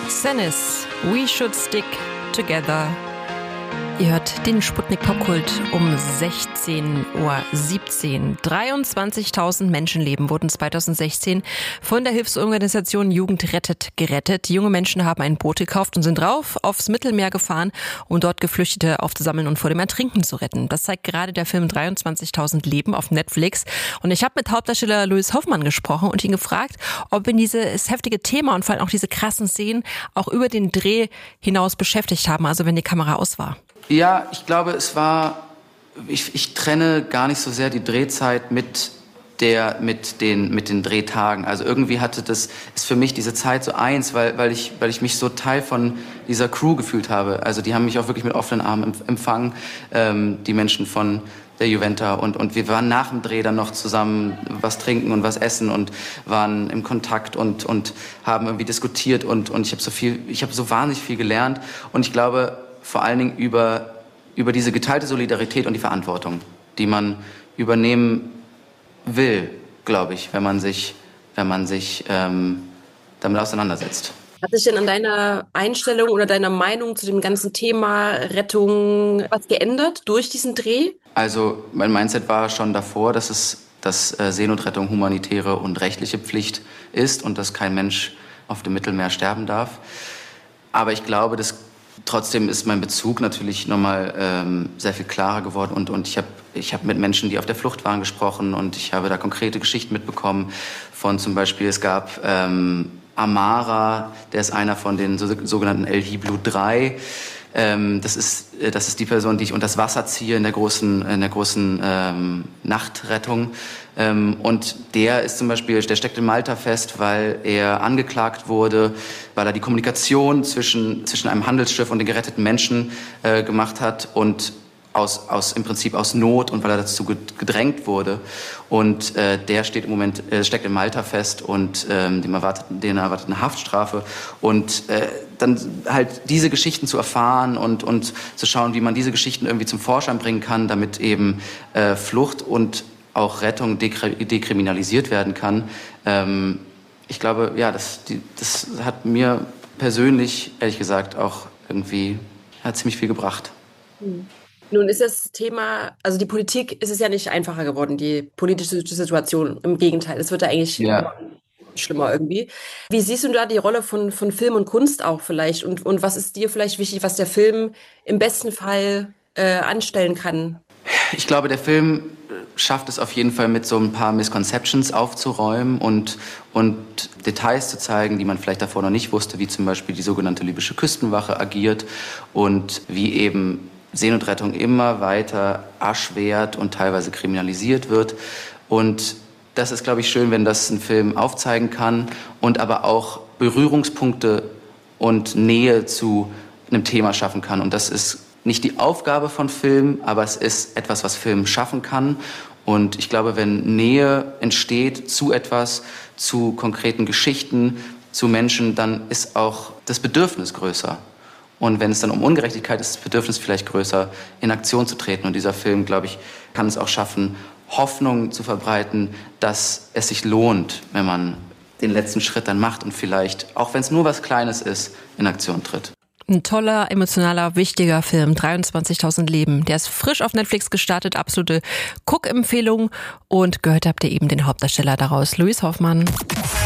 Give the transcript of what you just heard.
Sennis, We Should Stick Together. Ihr hört den Sputnik Popkult um 16:17 Uhr. 23.000 Menschenleben wurden 2016 von der Hilfsorganisation Jugend rettet gerettet. Junge Menschen haben ein Boot gekauft und sind aufs Mittelmeer gefahren, um dort Geflüchtete aufzusammeln und vor dem Ertrinken zu retten. Das zeigt gerade der Film 23.000 Leben auf Netflix. Und ich habe mit Hauptdarsteller Louis Hoffmann gesprochen und ihn gefragt, ob ihn dieses heftige Thema und vor allem auch diese krassen Szenen auch über den Dreh hinaus beschäftigt haben, also wenn die Kamera aus war. Ja, ich glaube, ich trenne gar nicht so sehr die Drehzeit mit den Drehtagen. Also irgendwie ist für mich diese Zeit so eins, weil ich mich so Teil von dieser Crew gefühlt habe. Also die haben mich auch wirklich mit offenen Armen empfangen, die Menschen von der Juventa, und wir waren nach dem Dreh dann noch zusammen was trinken und was essen und waren im Kontakt und haben irgendwie diskutiert und ich habe so wahnsinnig viel gelernt, und ich glaube vor allen Dingen über diese geteilte Solidarität und die Verantwortung, die man übernehmen will, glaube ich, wenn man sich damit auseinandersetzt. Hat sich denn an deiner Einstellung oder deiner Meinung zu dem ganzen Thema Rettung was geändert durch diesen Dreh? Also mein Mindset war schon davor, dass Seenotrettung humanitäre und rechtliche Pflicht ist und dass kein Mensch auf dem Mittelmeer sterben darf. Aber ich glaube, trotzdem ist mein Bezug natürlich nochmal sehr viel klarer geworden, und ich hab mit Menschen, die auf der Flucht waren, gesprochen, und ich habe da konkrete Geschichten mitbekommen von zum Beispiel, es gab Amara, der ist einer von den sogenannten El Hiblu 3. Das ist die Person, die ich unter das Wasser ziehe in der großen Nachtrettung. Und der steckt in Malta fest, weil er angeklagt wurde, weil er die Kommunikation zwischen einem Handelsschiff und den geretteten Menschen gemacht hat, und im Prinzip aus Not, und weil er dazu gedrängt wurde. Und der steckt in Malta fest, und den erwartet eine Haftstrafe. Und dann halt diese Geschichten zu erfahren und zu schauen, wie man diese Geschichten irgendwie zum Vorschein bringen kann, damit eben Flucht und auch Rettung dekriminalisiert werden kann. Ich glaube, ja, das hat mir persönlich, ehrlich gesagt, auch irgendwie ziemlich viel gebracht. Nun ist das Thema, also die Politik ist es ja nicht einfacher geworden, die politische Situation. Im Gegenteil, es wird da eigentlich schlimmer irgendwie. Wie siehst du da die Rolle von Film und Kunst auch vielleicht? Und was ist dir vielleicht wichtig, was der Film im besten Fall anstellen kann? Ich glaube, der Film schafft es auf jeden Fall, mit so ein paar Misconceptions aufzuräumen und Details zu zeigen, die man vielleicht davor noch nicht wusste, wie zum Beispiel die sogenannte libysche Küstenwache agiert und wie eben Seenotrettung immer weiter erschwert und teilweise kriminalisiert wird. Und das ist, glaube ich, schön, wenn das ein Film aufzeigen kann und aber auch Berührungspunkte und Nähe zu einem Thema schaffen kann. Und das ist nicht die Aufgabe von Film, aber es ist etwas, was Film schaffen kann. Und ich glaube, wenn Nähe entsteht zu etwas, zu konkreten Geschichten, zu Menschen, dann ist auch das Bedürfnis größer. Und wenn es dann um Ungerechtigkeit ist, das Bedürfnis vielleicht größer, in Aktion zu treten. Und dieser Film, glaube ich, kann es auch schaffen, Hoffnung zu verbreiten, dass es sich lohnt, wenn man den letzten Schritt dann macht und vielleicht, auch wenn es nur was Kleines ist, in Aktion tritt. Ein toller, emotionaler, wichtiger Film, 23.000 Leben. Der ist frisch auf Netflix gestartet, absolute Guck-Empfehlung. Und gehört habt ihr eben den Hauptdarsteller daraus, Louis Hoffmann.